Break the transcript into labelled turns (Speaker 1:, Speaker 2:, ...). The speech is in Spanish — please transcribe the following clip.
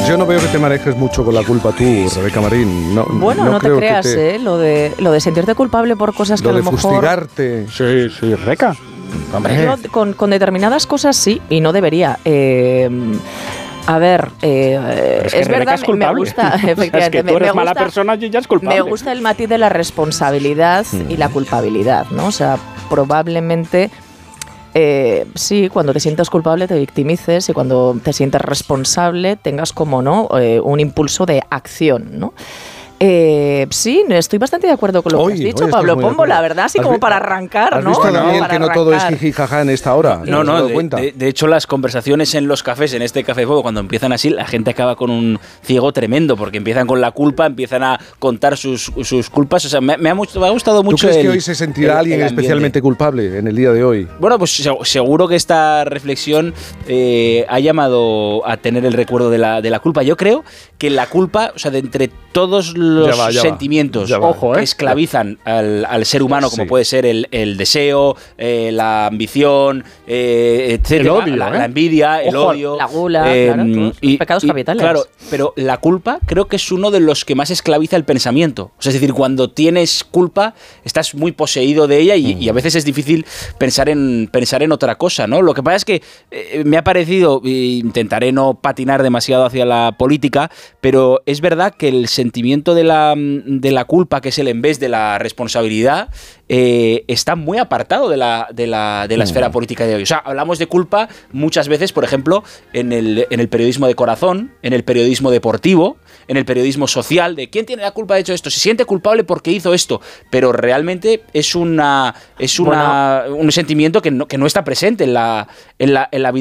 Speaker 1: yo no veo que te manejes mucho con la culpa tú, Rebeca Marín. No,
Speaker 2: bueno, no te creas, lo de sentirte culpable por cosas que a lo mejor...
Speaker 1: Lo de fustigarte.
Speaker 3: Sí, Rebeca.
Speaker 2: Hombre. Yo, con determinadas cosas sí, y no debería. A ver, es verdad, me gusta, efectivamente.
Speaker 3: Es que tú eres mala persona y ya es culpable.
Speaker 2: Me gusta el matiz de la responsabilidad y la culpabilidad, ¿no? O sea, probablemente... sí, cuando te sientas culpable te victimices y cuando te sientes responsable tengas como un impulso de acción, ¿no? Sí, estoy bastante de acuerdo con lo que has dicho, Pablo Pombo, la verdad, así como para arrancar,
Speaker 1: ¿has
Speaker 2: ¿no?
Speaker 1: ¿Has visto también
Speaker 2: para
Speaker 1: que no todo es jiji jaja en esta hora?
Speaker 4: No, de hecho las conversaciones en los cafés, en este Café Fuego, cuando empiezan así, la gente acaba con un ciego tremendo, porque empiezan con la culpa, empiezan a contar sus culpas, o sea, me ha gustado mucho.
Speaker 1: ¿Tú crees que hoy se sentirá alguien especialmente culpable en el día de hoy?
Speaker 4: Bueno, pues seguro que esta reflexión ha llamado a tener el recuerdo de la culpa. Yo creo que la culpa, o sea, de entre todos los sentimientos que esclavizan al ser humano, como puede ser el deseo, la ambición, etcétera,
Speaker 3: el odio,
Speaker 4: la envidia, el odio,
Speaker 2: la gula, claro, y pecados capitales.
Speaker 4: Claro, pero la culpa creo que es uno de los que más esclaviza el pensamiento. O sea, es decir, cuando tienes culpa estás muy poseído de ella y a veces es difícil pensar en otra cosa, ¿no? Lo que pasa es que me ha parecido, intentaré no patinar demasiado hacia la política, pero es verdad que el sentimiento de la culpa, que es el en vez de la responsabilidad, está muy apartado de la esfera política de hoy. O sea, hablamos de culpa muchas veces, por ejemplo, en el periodismo de corazón, en el periodismo deportivo, en el periodismo social, de quién tiene la culpa de hecho esto, se siente culpable porque hizo esto, pero realmente es un sentimiento que no está presente en la vida